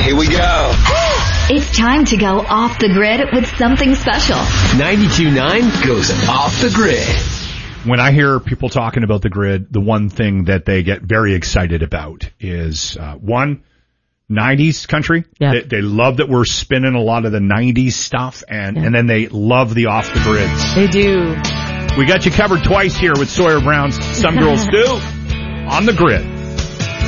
Here we go. It's time to go off the grid with something special. 92.9 goes off the grid. When I hear people talking about the grid, the one thing that they get very excited about is, 90s country. Yeah. They love that we're spinning a lot of the 90s stuff, and then they love the off the grids. They do. We got you covered twice here with Sawyer Brown's Some Girls Do on the Grid.